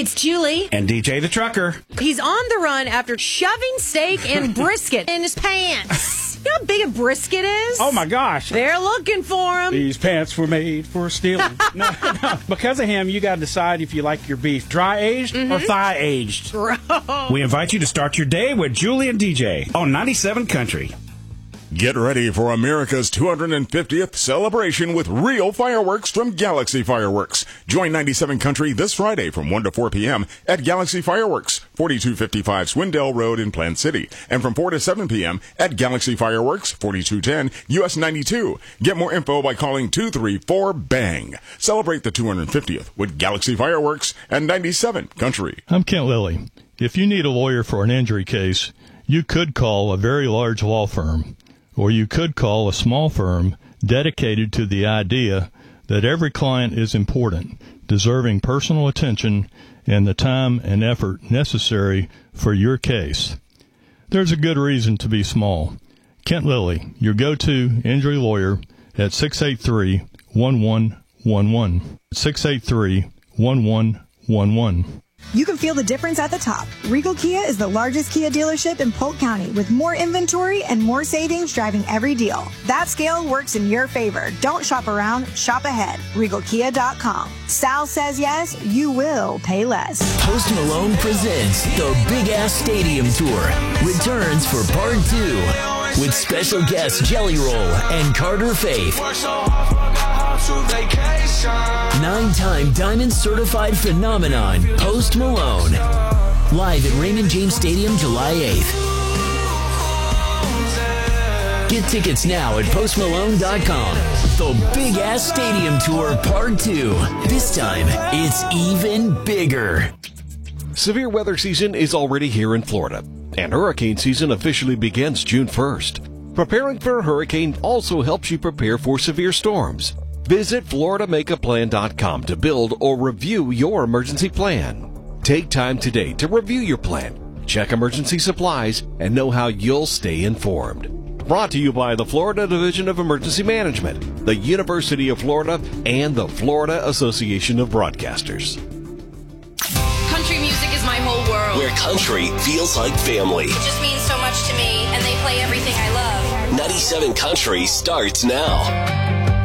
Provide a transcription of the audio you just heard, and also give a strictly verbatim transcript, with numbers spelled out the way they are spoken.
it's Julie. And D J the Trucker. He's on the run after shoving steak and brisket in his pants. You know how big a brisket is? Oh, my gosh. They're looking for him. These pants were made for stealing. no, no. Because of him, you got to decide if you like your beef dry-aged mm-hmm. or thigh-aged. Gross. We invite you to start your day with Julie and D J on ninety-seven Country. Get ready for America's two hundred fiftieth celebration with real fireworks from Galaxy Fireworks. Join ninety-seven Country this Friday from one to four p.m. at Galaxy Fireworks, forty-two fifty-five Swindell Road in Plant City, and from four to seven p.m. at Galaxy Fireworks, forty-two ten U S ninety-two. Get more info by calling two three four BANG. Celebrate the two hundred fiftieth with Galaxy Fireworks and ninety-seven Country. I'm Kent Lilly. If you need a lawyer for an injury case, you could call a very large law firm. Or you could call a small firm dedicated to the idea that every client is important, deserving personal attention and the time and effort necessary for your case. There's a good reason to be small. Kent Lilly, your go-to injury lawyer at six eight three, one one one one. six eight three, one one one one. You can feel the difference at the top. Regal Kia is the largest Kia dealership in Polk County with more inventory and more savings driving every deal. That scale works in your favor. Don't shop around, shop ahead. Regal Kia dot com. Sal says yes, you will pay less. Post Malone presents the Big Ass Stadium Tour. Returns for part two with special guests Jelly Roll and Carter Faith. Nine-time Diamond Certified Phenomenon, Post Malone. Live at Raymond James Stadium, July eighth. Get tickets now at post malone dot com. The Big Ass Stadium Tour Part two. This time, it's even bigger. Severe weather season is already here in Florida, and hurricane season officially begins June first. Preparing for a hurricane also helps you prepare for severe storms. Visit Florida Make A Plan dot com to build or review your emergency plan. Take time today to review your plan, check emergency supplies, and know how you'll stay informed. Brought to you by the Florida Division of Emergency Management, the University of Florida, and the Florida Association of Broadcasters. Country music is my whole world. Where country feels like family. It just means so much to me, and they play everything I love. ninety-seven Country starts now.